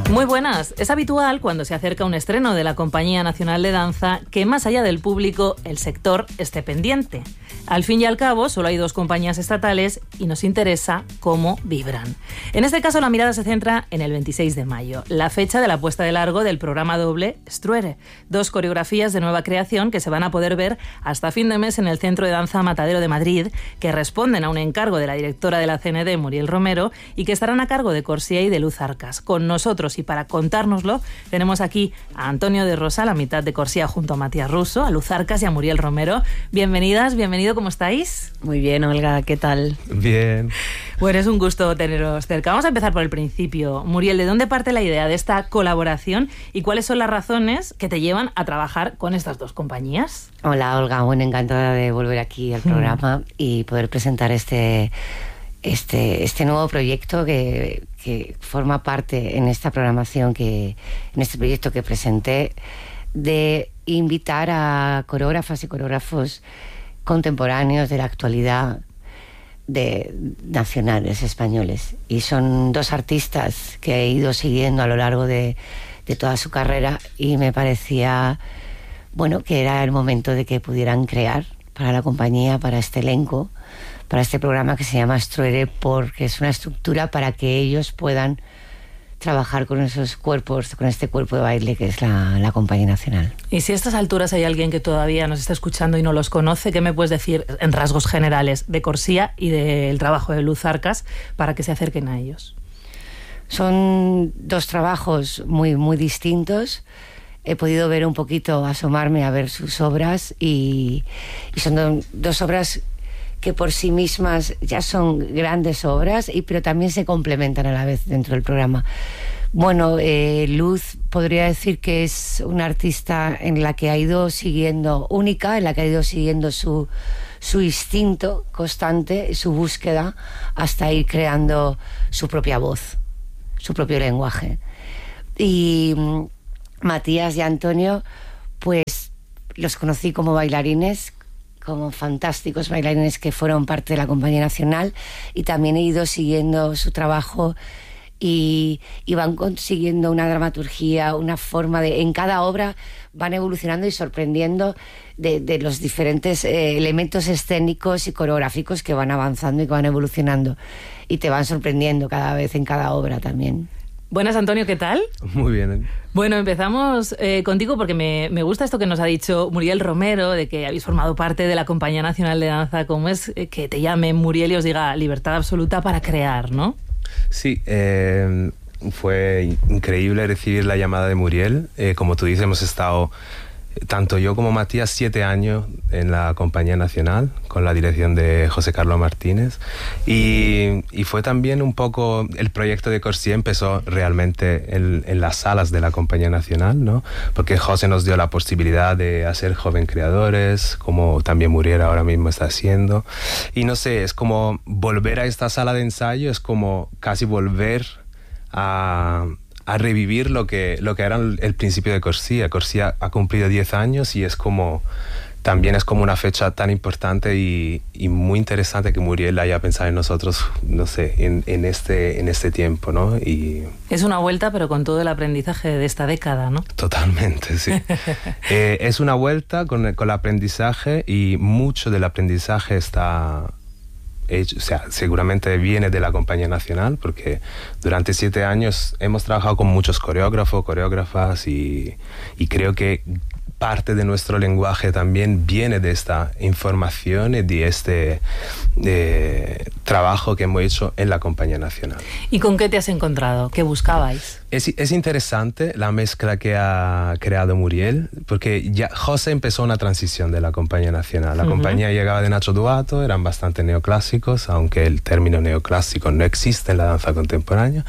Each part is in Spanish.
Muy buenas. Es habitual cuando se acerca un estreno de la Compañía Nacional de Danza que más allá del público el sector esté pendiente. Al fin y al cabo solo hay 2 compañías estatales y nos interesa cómo vibran. En este caso la mirada se centra en el 26 de mayo, la fecha de la puesta de largo del programa doble Struere, 2 coreografías de nueva creación que se van a poder ver hasta fin de mes en el Centro de Danza Matadero de Madrid, que responden a un encargo de la directora de la CND, Muriel Romero, y que estarán a cargo de Corsia y de Luz Arcas. Con nosotros y para contárnoslo tenemos aquí a Antonio de Rosa, la mitad de Corsia, junto a Matías Russo, a Luz Arcas y a Muriel Romero. Bienvenidas, bienvenido, ¿cómo estáis? Muy bien, Olga, ¿qué tal? Bien. Bueno, es un gusto teneros cerca. Vamos a empezar por el principio. Muriel, ¿de dónde parte la idea de esta colaboración y cuáles son las razones que te llevan a trabajar con estas 2 compañías? Hola, Olga, bueno, encantada de volver aquí al programa y poder presentar este nuevo proyecto que forma parte en esta programación, en este proyecto que presenté, de invitar a coreógrafas y coreógrafos contemporáneos de la actualidad, nacionales españoles. Y son 2 artistas que he ido siguiendo a lo largo de toda su carrera y me parecía, bueno, que era el momento de que pudieran crear para la compañía, para este elenco, para este programa que se llama Struere, porque es una estructura para que ellos puedan trabajar con esos cuerpos, con este cuerpo de baile que es la Compañía Nacional. Y si a estas alturas hay alguien que todavía nos está escuchando y no los conoce, ¿qué me puedes decir en rasgos generales de Corsia y del trabajo de Luz Arcas para que se acerquen a ellos? Son 2 trabajos muy, muy distintos. He podido ver un poquito, asomarme a ver sus obras y son 2 obras que por sí mismas ya son grandes obras, pero también se complementan a la vez dentro del programa. Bueno, Luz podría decir que es una artista en la que ha ido siguiendo, única, en la que ha ido siguiendo su instinto constante, su búsqueda, hasta ir creando su propia voz, su propio lenguaje. Y Matías y Antonio, pues los conocí como bailarines, como fantásticos bailarines que fueron parte de la Compañía Nacional, y también he ido siguiendo su trabajo y van consiguiendo una dramaturgia, una forma en cada obra van evolucionando y sorprendiendo de los diferentes elementos escénicos y coreográficos que van avanzando y que van evolucionando y te van sorprendiendo cada vez en cada obra también. Buenas, Antonio, ¿qué tal? Muy bien. Bueno, empezamos contigo porque me gusta esto que nos ha dicho Muriel Romero, de que habéis formado parte de la Compañía Nacional de Danza. ¿Cómo es que te llame Muriel y os diga libertad absoluta para crear, no? Sí, fue increíble recibir la llamada de Muriel. Como tú dices, hemos estado, tanto yo como Matías, 7 años en la Compañía Nacional con la dirección de José Carlos Martínez, y fue también un poco, el proyecto de Corsia empezó realmente en las salas de la Compañía Nacional, ¿no? Porque José nos dio la posibilidad de hacer joven creadores, como también Muriel ahora mismo está haciendo, y no sé, es como volver a esta sala de ensayo, es como casi volver a revivir lo que era el principio de Corsia. Corsia ha cumplido 10 años y también es como una fecha tan importante y muy interesante que Muriel haya pensado en nosotros, no sé, en este tiempo, ¿no? Y es una vuelta, pero con todo el aprendizaje de esta década, ¿no? Totalmente, sí. Es una vuelta con el aprendizaje, y mucho del aprendizaje está hecho, o sea, seguramente viene de la Compañía Nacional, porque durante 7 años hemos trabajado con muchos coreógrafos, coreógrafas, y creo que parte de nuestro lenguaje también viene de esta información y de este trabajo que hemos hecho en la Compañía Nacional. ¿Y con qué te has encontrado? ¿Qué buscabais? Es interesante la mezcla que ha creado Muriel, porque ya José empezó una transición de la Compañía Nacional. La compañía llegaba de Nacho Duato, eran bastante neoclásicos, aunque el término neoclásico no existe en la danza contemporánea.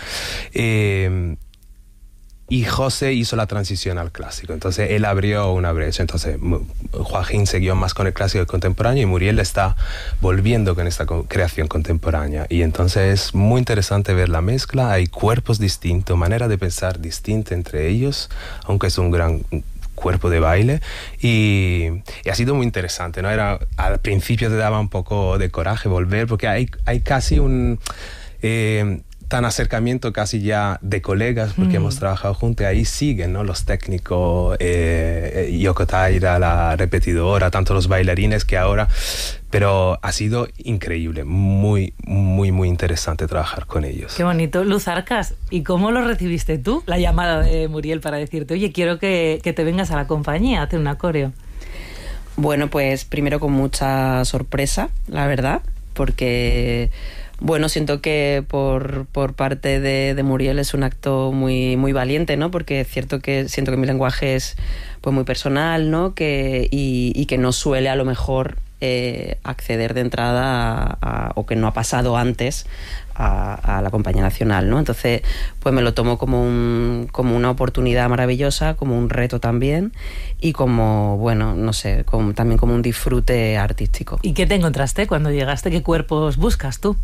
Y José hizo la transición al clásico, entonces él abrió una brecha. Entonces Joaquín siguió más con el clásico contemporáneo y Muriel está volviendo con esta creación contemporánea. Y entonces es muy interesante ver la mezcla, hay cuerpos distintos, manera de pensar distinta entre ellos, aunque es un gran cuerpo de baile, y ha sido muy interesante, ¿no? Al principio te daba un poco de coraje volver, porque hay casi tan acercamiento casi ya de colegas, porque hemos trabajado juntos, ahí siguen, ¿no? Los técnicos, Yoko Taira, la repetidora, tanto los bailarines que ahora... Pero ha sido increíble, muy, muy, muy interesante trabajar con ellos. Qué bonito. Luz Arcas, ¿y cómo lo recibiste tú? La llamada de Muriel para decirte, oye, quiero que te vengas a la compañía a hacer un acóreo. Bueno, pues primero con mucha sorpresa, la verdad, porque... Bueno, siento que por parte de Muriel es un acto muy, muy valiente, ¿no? Porque es cierto que siento que mi lenguaje es pues muy personal, ¿no? Y que no suele a lo mejor acceder de entrada o que no ha pasado antes a la Compañía Nacional, ¿no? Entonces, pues me lo tomo como una oportunidad maravillosa, como un reto también y como, bueno, no sé, también como un disfrute artístico. ¿Y qué te encontraste cuando llegaste? ¿Qué cuerpos buscas tú?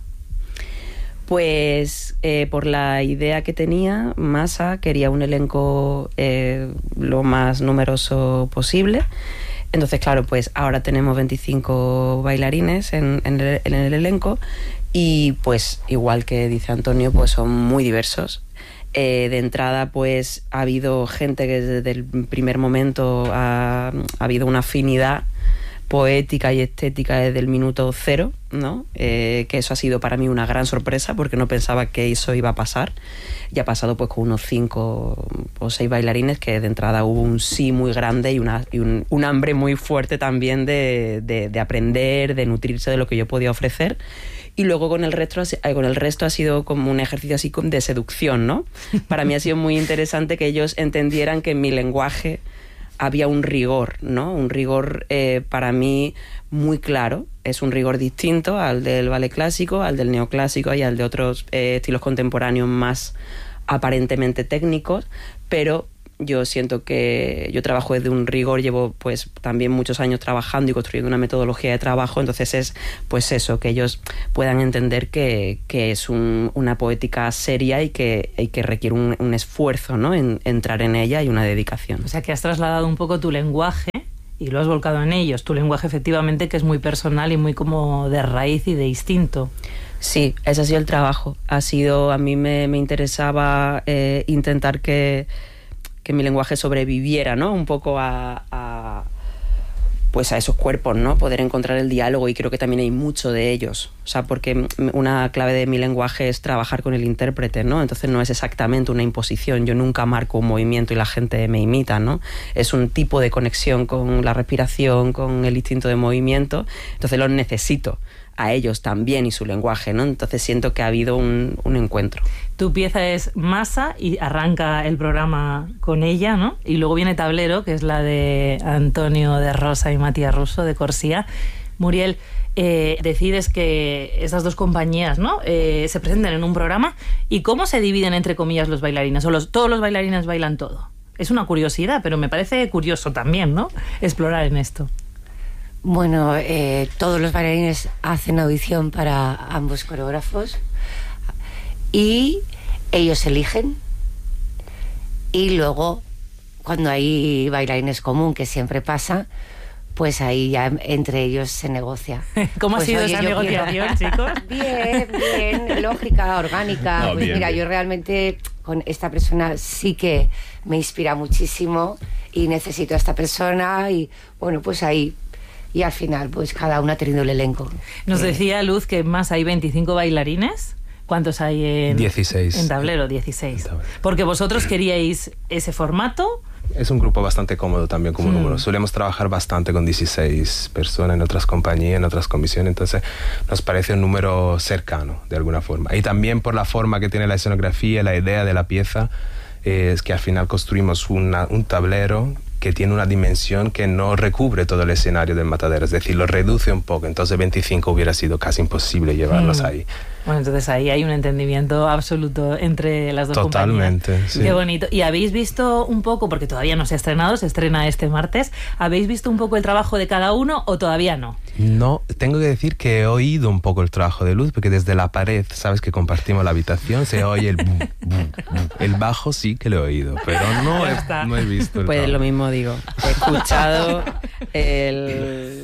Pues por la idea que tenía, Masa quería un elenco lo más numeroso posible. Entonces, claro, pues ahora tenemos 25 bailarines en el elenco y pues igual que dice Antonio, pues son muy diversos. De entrada, pues ha habido gente que desde el primer momento ha habido una afinidad poética y estética desde el minuto cero, ¿no? Que eso ha sido para mí una gran sorpresa porque no pensaba que eso iba a pasar. Y ha pasado pues con unos 5 o 6 bailarines que de entrada hubo un sí muy grande y un hambre muy fuerte también de aprender, de nutrirse de lo que yo podía ofrecer. Y luego con el resto ha sido como un ejercicio así de seducción, ¿no? Para mí ha sido muy interesante que ellos entendieran que en mi lenguaje había un rigor, ¿no? Un rigor para mí muy claro. Es un rigor distinto al del ballet clásico, al del neoclásico y al de otros estilos contemporáneos más aparentemente técnicos, pero yo siento que yo trabajo desde un rigor, llevo pues también muchos años trabajando y construyendo una metodología de trabajo, entonces es pues eso, que ellos puedan entender que es una poética seria y que requiere un esfuerzo, ¿no? En entrar en ella y una dedicación. O sea que has trasladado un poco tu lenguaje y lo has volcado en ellos, tu lenguaje efectivamente que es muy personal y muy como de raíz y de instinto. Sí, ese ha sido el trabajo. A mí me interesaba intentar que mi lenguaje sobreviviera, ¿no? Un poco a esos cuerpos, ¿no? Poder encontrar el diálogo y creo que también hay mucho de ellos. O sea, porque una clave de mi lenguaje es trabajar con el intérprete, ¿no? Entonces no es exactamente una imposición. Yo nunca marco un movimiento y la gente me imita, ¿no? Es un tipo de conexión con la respiración, con el instinto de movimiento. Entonces los necesito a ellos también y su lenguaje, ¿no? Entonces siento que ha habido un encuentro. Tu pieza es Masa y arranca el programa con ella, ¿no? Y luego viene Tablero, que es la de Antonio de Rosa y Matías Russo de Corsía. Muriel, decides que estas dos compañías, ¿no? Se presenten en un programa. ¿Y cómo se dividen, entre comillas, los bailarines? ¿O todos los bailarines bailan todo? Es una curiosidad, pero me parece curioso también, ¿no? Explorar en esto. Bueno, todos los bailarines hacen audición para ambos coreógrafos y ellos eligen, y luego cuando hay bailarines común, que siempre pasa, pues ahí ya entre ellos se negocia. ¿Cómo pues, ha sido esa negociación, chicos? Bien, lógica, orgánica. No, pues bien, mira, bien. yo realmente con esta persona sí que me inspira muchísimo y necesito a esta persona y bueno, pues ahí. Y al final, pues cada una ha tenido el elenco. Nos decía Luz que más hay 25 bailarines. ¿Cuántos hay en 16? En Tablero, 16. En Tablero. Porque vosotros queríais ese formato. Es un grupo bastante cómodo también como número. Solemos trabajar bastante con 16 personas en otras compañías, en otras comisiones, entonces nos parece un número cercano de alguna forma. Y también por la forma que tiene la escenografía, la idea de la pieza, es que al final construimos un tablero que tiene una dimensión que no recubre todo el escenario del Matadero, es decir, lo reduce un poco, entonces 25 hubiera sido casi imposible llevarlos ahí. Bueno, entonces ahí hay un entendimiento absoluto entre las dos Totalmente, compañías. sí. Qué bonito. ¿Y habéis visto un poco, porque todavía no se ha estrenado, se estrena este martes, ¿habéis visto un poco el trabajo de cada uno o todavía no? No, tengo que decir que he oído un poco el trabajo de Luz, porque desde la pared, sabes que compartimos la habitación, se oye el bum, bum, bum. El bajo sí que lo he oído, pero no he visto el Pues trabajo. lo mismo digo. He escuchado el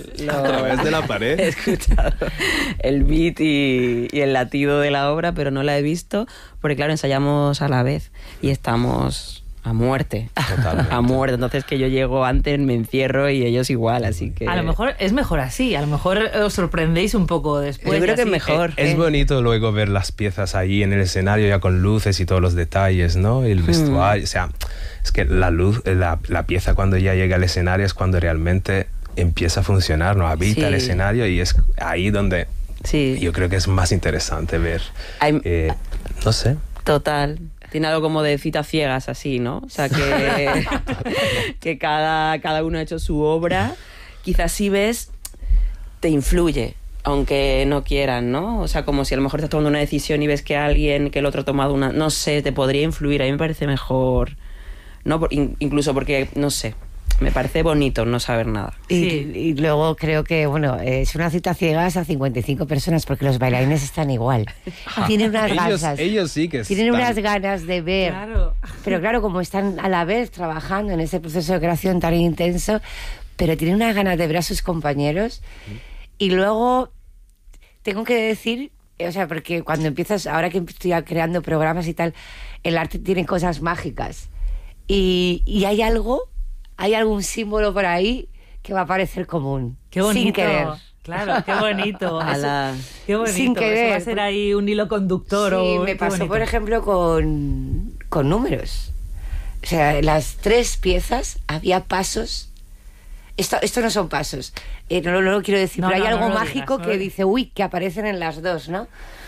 A través de la pared. He escuchado el beat y el latido de la obra, pero no la he visto porque, claro, ensayamos a la vez y estamos a muerte. Totalmente. A muerte. Entonces, que yo llego antes, me encierro y ellos igual, así que... A lo mejor es mejor así, a lo mejor os sorprendéis un poco después. Yo creo que es así. mejor. Es bonito luego ver las piezas ahí en el escenario ya con luces y todos los detalles, ¿no? Y el vestuario, o sea, es que la luz, la pieza cuando ya llega al escenario es cuando realmente empieza a funcionar, ¿no? Habita el escenario y es ahí donde yo creo que es más interesante ver. No sé. Total. Tiene algo como de citas ciegas así, ¿no? O sea, que cada uno ha hecho su obra. Quizás si ves, te influye, aunque no quieran, ¿no? O sea, como si a lo mejor estás tomando una decisión y ves que que el otro ha tomado una... No sé, te podría influir. A mí me parece mejor, ¿no? Incluso porque, no sé, me parece bonito no saber nada. Y luego creo que, bueno, es una cita ciegas a 55 personas porque los bailarines están igual. Tienen unas ganas. Ellos sí que tienen unas ganas de ver. Claro. Pero claro, como están a la vez trabajando en ese proceso de creación tan intenso, pero tienen unas ganas de ver a sus compañeros. Y luego tengo que decir, o sea, porque cuando empiezas, ahora que estoy creando programas y tal, el arte tiene cosas mágicas. Y hay algún símbolo por ahí que va a parecer común. Qué bonito. Sin querer. Claro, qué bonito. Qué bonito. Sin querer. Eso va a ser ahí un hilo conductor. Sí, me pasó, por ejemplo, con números. O sea, en las 3 piezas había pasos. Esto no son pasos. No lo quiero decir, pero hay algo mágico que dice, uy, que aparecen en las 2, ¿no?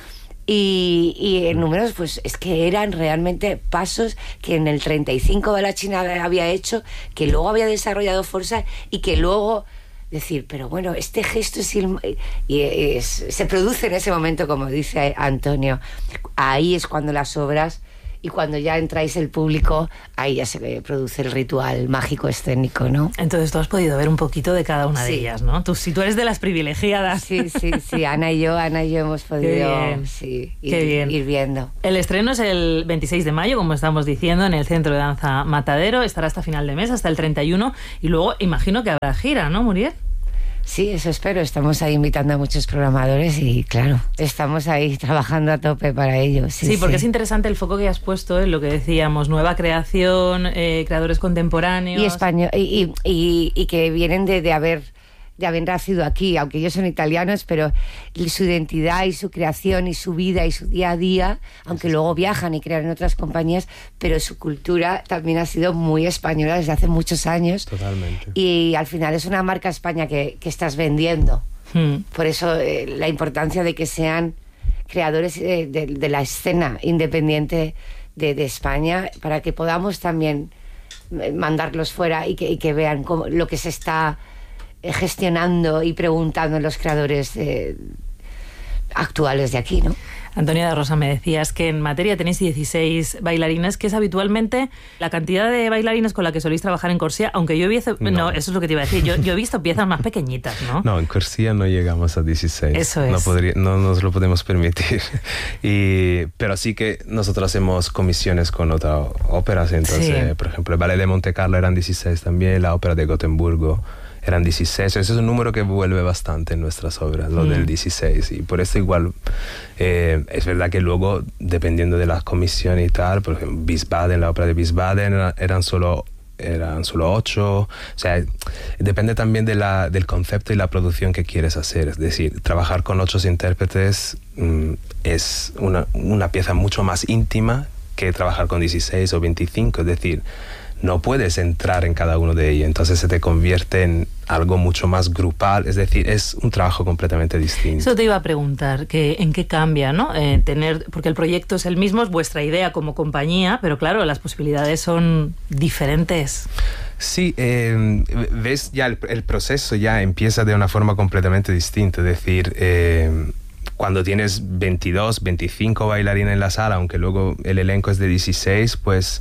Y en números, pues es que eran realmente pasos que en el 35 Balachina había hecho, que luego había desarrollado fuerza y que luego decir, pero bueno, este gesto se produce en ese momento, como dice Antonio. Ahí es cuando las obras, y cuando ya entráis el público, ahí ya se produce el ritual mágico escénico, ¿no? Entonces tú has podido ver un poquito de cada una de ellas, ¿no? Si tú eres de las privilegiadas. Sí, Ana y yo hemos podido ir viendo. El estreno es el 26 de mayo, como estamos diciendo, en el Centro de Danza Matadero. Estará hasta final de mes, hasta el 31. Y luego imagino que habrá gira, ¿no, Muriel? Sí, eso espero. Estamos ahí invitando a muchos programadores y, claro, estamos ahí trabajando a tope para ello. Sí, porque es interesante el foco que has puesto en lo que decíamos, nueva creación, creadores contemporáneos. Y español, y que vienen de haber nacido aquí, aunque ellos son italianos, pero su identidad y su creación y su vida y su día a día, aunque luego viajan y crean en otras compañías, pero su cultura también ha sido muy española desde hace muchos años. Totalmente. Y al final es una marca España que estás vendiendo. Por eso la importancia de que sean creadores de la escena independiente de España, para que podamos también mandarlos fuera y que vean lo que se está gestionando y preguntando a los creadores actuales de aquí, ¿no? Antonia de Rosa, me decías que en materia tenéis 16 bailarines, que es habitualmente la cantidad de bailarines con la que soléis trabajar en Corsia, aunque yo he visto... No, eso es lo que te iba a decir. Yo he visto piezas más pequeñitas, ¿no? No, en Corsia no llegamos a 16. Eso es. No nos lo podemos permitir. Pero sí que nosotros hacemos comisiones con otras óperas. Entonces, por ejemplo, el Ballet de Monte Carlo eran 16 también, la ópera de Gotemburgo eran 16. Ese es un número que vuelve bastante en nuestras obras, lo del 16. Y por eso igual es verdad que luego, dependiendo de las comisiones y tal, por ejemplo, Wiesbaden, la ópera de Wiesbaden eran solo 8. O sea, depende también del concepto y la producción que quieres hacer. Es decir, trabajar con 8 intérpretes es una pieza mucho más íntima que trabajar con 16 o 25. Es decir, no puedes entrar en cada uno de ellos, entonces se te convierte en algo mucho más grupal, es decir, es un trabajo completamente distinto. Eso te iba a preguntar, que en qué cambia, ¿no? Porque el proyecto es el mismo, es vuestra idea como compañía, pero claro, las posibilidades son diferentes. Sí, ves ya el proceso ya empieza de una forma completamente distinta, es decir, cuando tienes 22, 25 bailarines en la sala, aunque luego el elenco es de 16, pues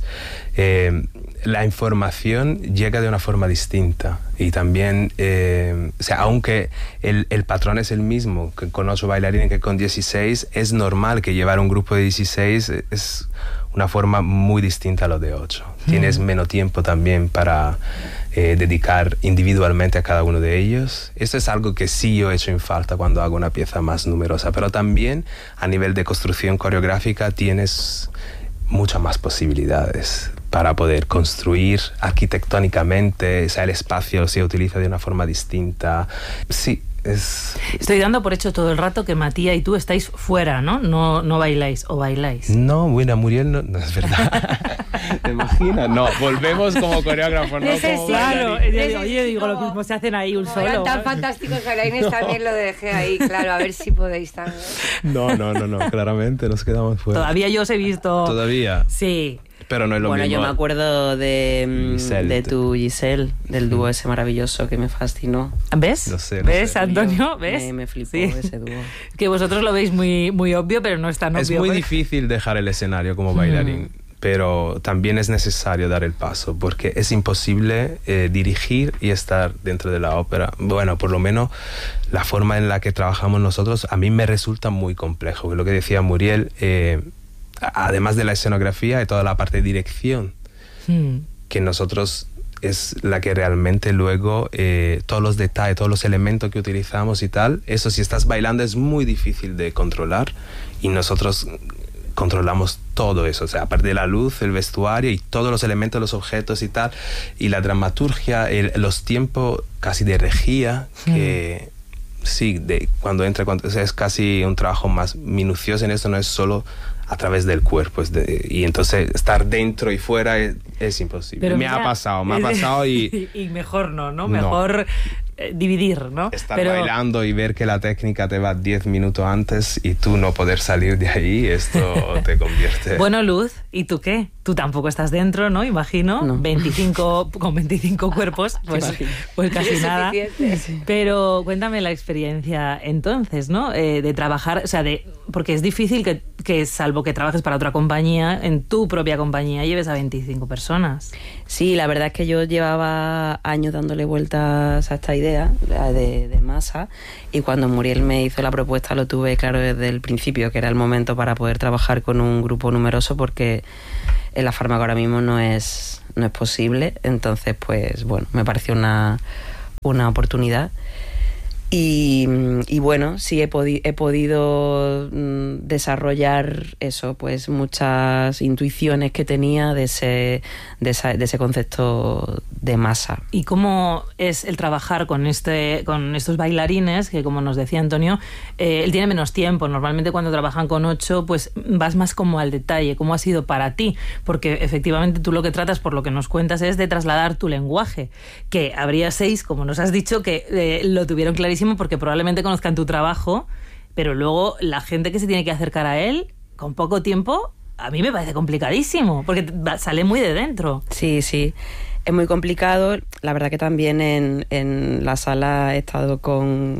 la información llega de una forma distinta. Y también, o sea, aunque el patrón es el mismo con 8 bailarines que con 16, es normal que llevar un grupo de 16 es una forma muy distinta a lo de 8. Tienes menos tiempo también para dedicar individualmente a cada uno de ellos. Eso es algo que sí yo he hecho en falta cuando hago una pieza más numerosa, pero también a nivel de construcción coreográfica tienes muchas más posibilidades para poder construir arquitectónicamente, o sea, el espacio se utiliza de una forma distinta. Sí, Estoy dando por hecho todo el rato que Matías y tú estáis fuera, ¿no? No bailáis, ¿o bailáis? No, bueno, Muriel no es verdad. ¿Te imaginas? No, volvemos como coreógrafos, no como claro, bailarines. oye, digo, lo mismo se hacen ahí un solo. Eran tan fantásticos bailarines, también lo dejé ahí, claro, a ver si podéis también. No, claramente nos quedamos fuera. Todavía yo os he visto... ¿Todavía? Sí. Pero no es lo mismo. Bueno, yo me acuerdo de tu Giselle, del dúo ese maravilloso que me fascinó. ¿Ves? Lo sé, ¿Ves, Antonio? ¿Ves? Me flipó Sí. ese dúo. Que vosotros lo veis muy, muy obvio, pero no es tan obvio. Es muy difícil dejar el escenario como bailarín, pero también es necesario dar el paso, porque es imposible dirigir y estar dentro de la ópera. Bueno, por lo menos la forma en la que trabajamos nosotros a mí me resulta muy complejo. Lo que decía Muriel... además de la escenografía y toda la parte de dirección, que nosotros es la que realmente luego todos los detalles, todos los elementos que utilizamos y tal, eso si estás bailando es muy difícil de controlar y nosotros controlamos todo eso, o sea, aparte de la luz, el vestuario y todos los elementos, los objetos y tal, y la dramaturgia, los tiempos casi de regía, que sí, cuando entra, o sea, es casi un trabajo más minucioso en esto, no es solo a través del cuerpo, y entonces estar dentro y fuera es imposible. Pero me ha pasado y... y mejor no, mejor dividir, ¿no? Estar bailando y ver que la técnica te va 10 minutos antes y tú no poder salir de ahí, esto te convierte... Bueno, Luz, ¿y tú qué? Tú tampoco estás dentro, ¿no? Imagino, No. 25 cuerpos, pues casi nada. Sí. Pero cuéntame la experiencia entonces, ¿no? De trabajar, o sea, porque es difícil que salvo que trabajes para otra compañía, en tu propia compañía lleves a 25 personas. Sí, la verdad es que yo llevaba años dándole vueltas a esta idea de masa, y cuando Muriel me hizo la propuesta lo tuve claro desde el principio, que era el momento para poder trabajar con un grupo numeroso, porque en la fármaca ahora mismo no es posible. Entonces, pues bueno, me pareció una oportunidad. Y bueno, sí he podido desarrollar eso, pues muchas intuiciones que tenía de ese concepto de masa. ¿Y cómo es el trabajar con estos bailarines, que como nos decía Antonio, él tiene menos tiempo? Normalmente cuando trabajan con 8, pues vas más como al detalle. ¿Cómo ha sido para ti? Porque efectivamente tú lo que tratas, por lo que nos cuentas, es de trasladar tu lenguaje, que habría 6, como nos has dicho, que lo tuvieron clarísimo porque probablemente conozcan tu trabajo, pero luego la gente que se tiene que acercar a él con poco tiempo, a mí me parece complicadísimo, porque sale muy de dentro. Sí, es muy complicado. La verdad que también en la sala he estado con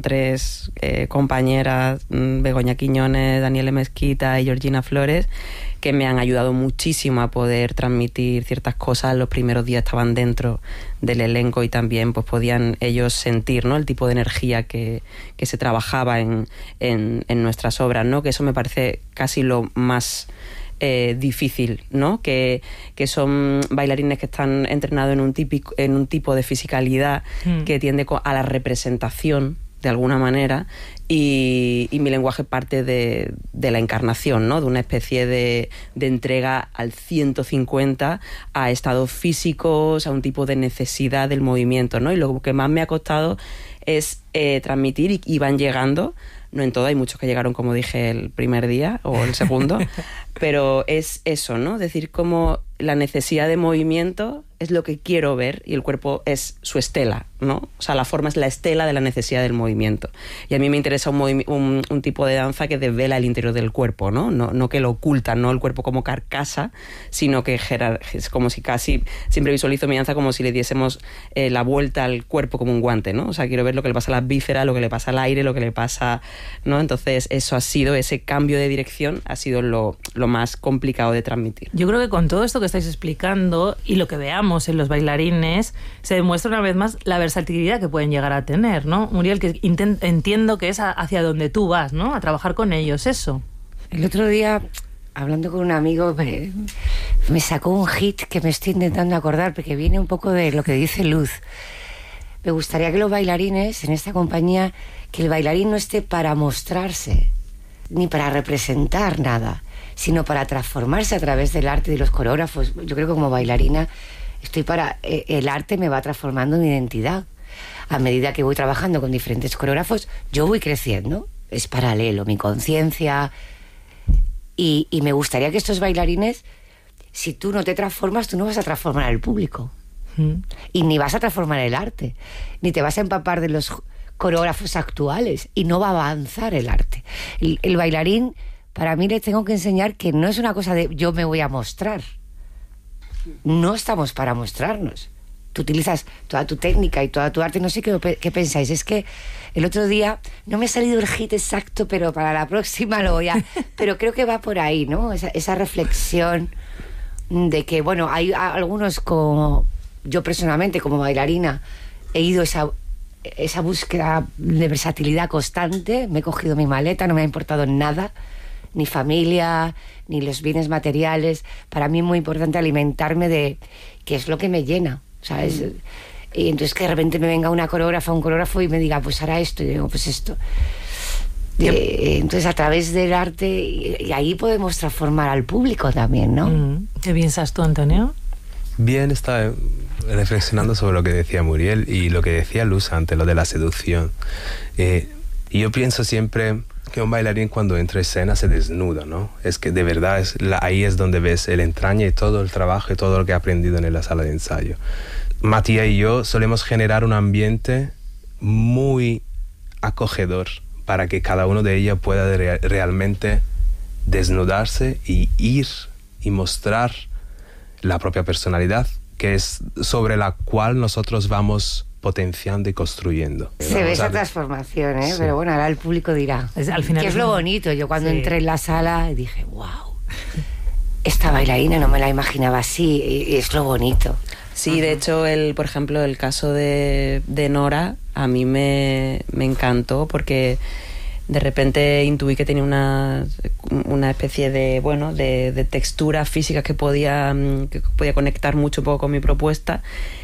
3 compañeras, Begoña Quiñones, Daniela Mezquita y Georgina Flores, que me han ayudado muchísimo a poder transmitir ciertas cosas. Los primeros días estaban dentro del elenco y también pues podían ellos sentir, ¿no?, el tipo de energía que se trabajaba en nuestras obras, ¿no? Que eso me parece casi lo más difícil, ¿no? Que son bailarines que están entrenados en un tipo de fisicalidad que tiende a la representación de alguna manera, y mi lenguaje parte de la encarnación, ¿no? De una especie de entrega al 150 a estados físicos, a un tipo de necesidad del movimiento, ¿no? Y lo que más me ha costado es transmitir, y van llegando, no en todo, hay muchos que llegaron, como dije, el primer día o el segundo, pero es eso, ¿no? Decir, como la necesidad de movimiento es lo que quiero ver y el cuerpo es su estela, ¿no? O sea, la forma es la estela de la necesidad del movimiento. Y a mí me interesa un tipo de danza que desvela el interior del cuerpo, ¿no? No que lo oculta, no el cuerpo como carcasa, sino que es como si casi, siempre visualizo mi danza como si le diésemos la vuelta al cuerpo como un guante, ¿no? O sea, quiero ver lo que le pasa a las vísceras, lo que le pasa al aire, lo que le pasa, ¿no? Entonces, eso ha sido, ese cambio de dirección ha sido lo más complicado de transmitir. Yo creo que con todo esto que estáis explicando y lo que veamos en los bailarines, se demuestra una vez más la versatilidad que pueden llegar a tener, ¿no? Muriel, que entiendo que es hacia donde tú vas, ¿no? A trabajar con ellos, eso. El otro día hablando con un amigo, me sacó un hit que me estoy intentando acordar, porque viene un poco de lo que dice Luz. Me gustaría que los bailarines en esta compañía, que el bailarín no esté para mostrarse, ni para representar nada, sino para transformarse a través del arte de los coreógrafos. Yo creo que como bailarina el arte me va transformando mi identidad. A medida que voy trabajando con diferentes coreógrafos, yo voy creciendo. Es paralelo, mi conciencia. Y me gustaría que estos bailarines, si tú no te transformas, tú no vas a transformar al público. Y ni vas a transformar el arte. Ni te vas a empapar de los coreógrafos actuales. Y no va a avanzar el arte. El bailarín, para mí, le tengo que enseñar que no es una cosa de yo me voy a mostrar. No estamos para mostrarnos. Tú utilizas toda tu técnica y toda tu arte. No sé qué pensáis. Es que el otro día no me ha salido el hit exacto, pero para la próxima lo voy a... Pero creo que va por ahí, ¿no? Esa reflexión de que, bueno, hay algunos, como yo personalmente, como bailarina, he ido esa búsqueda de versatilidad constante. Me he cogido mi maleta, no me ha importado nada, ni familia, ni los bienes materiales. Para mí es muy importante alimentarme de qué es lo que me llena, ¿sabes? Y entonces que de repente me venga un coreógrafo y me diga, pues hará esto, y digo, pues esto. Entonces a través del arte, y ahí podemos transformar al público también, ¿no? ¿Qué piensas tú, Antonio? Bien, estaba reflexionando sobre lo que decía Muriel y lo que decía Luz antes, lo de la seducción. Y yo pienso siempre que un bailarín cuando entra a escena se desnuda, ¿no? Es que de verdad ahí es donde ves el entraña y todo el trabajo y todo lo que ha aprendido en la sala de ensayo. Matías y yo solemos generar un ambiente muy acogedor para que cada uno de ellos pueda realmente desnudarse y ir y mostrar la propia personalidad, que es sobre la cual nosotros vamos potenciando y construyendo. Se ve esa transformación, ¿eh? Sí. Pero bueno, ahora el público dirá. Al final que es lo bonito. Yo cuando entré en la sala dije, wow, esta bailarina no me la imaginaba así, y es lo bonito. Sí, de hecho, por ejemplo, el caso de Nora a mí me encantó, porque de repente intuí que tenía una especie de textura física que podía conectar mucho poco con mi propuesta.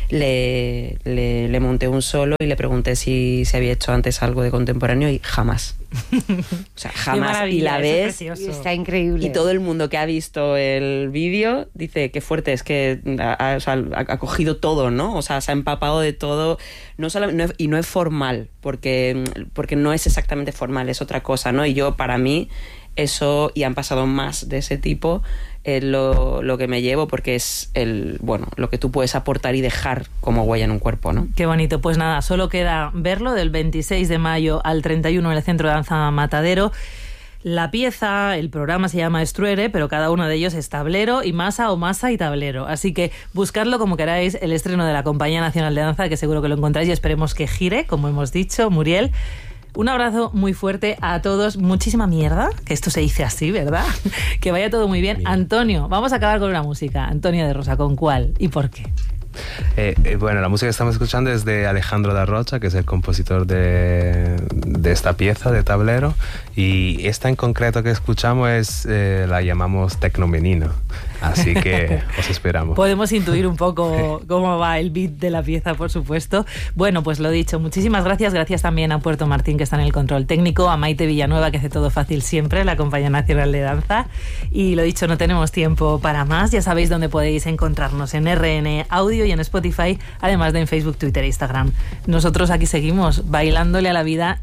Le monté un solo y le pregunté si se había hecho antes algo de contemporáneo, y jamás. O sea, jamás. Y la ves y está increíble. Y todo el mundo que ha visto el vídeo dice qué fuerte es, que ha cogido todo, ¿no? O sea, se ha empapado de todo. Y no es formal, porque no es exactamente formal, es otra cosa, ¿no? Y yo, para mí, eso, y han pasado más de ese tipo, es lo que me llevo, porque es lo que tú puedes aportar y dejar como huella en un cuerpo, ¿no? Qué bonito. Pues nada, solo queda verlo del 26 de mayo al 31 en el Centro de Danza Matadero. La pieza, el programa se llama Estruere, pero cada uno de ellos es tablero y masa, o masa y tablero. Así que buscarlo como queráis, el estreno de la Compañía Nacional de Danza, que seguro que lo encontráis, y esperemos que gire, como hemos dicho. Muriel, un abrazo muy fuerte a todos. Muchísima mierda, que esto se dice así, ¿verdad? Que vaya todo muy bien. Bien. Antonio, vamos a acabar con una música. Antonio de Rosa, ¿con cuál y por qué? Bueno, la música que estamos escuchando es de Alejandro da Rocha, que es el compositor de esta pieza de tablero, y esta en concreto que escuchamos la llamamos Tecnomenino, así que os esperamos. Podemos intuir un poco cómo va el beat de la pieza, por supuesto. Bueno, pues lo dicho, muchísimas gracias. Gracias también a Puerto Martín, que está en el control técnico, a Maite Villanueva, que hace todo fácil siempre, la Compañía Nacional de Danza, y lo dicho, no tenemos tiempo para más. Ya sabéis dónde podéis encontrarnos, en RN Audio y en Spotify, además de en Facebook, Twitter e Instagram. Nosotros aquí seguimos bailándole a la vida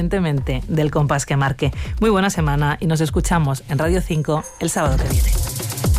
independientemente del compás que marque. Muy buena semana y nos escuchamos en Radio 5 el sábado que viene.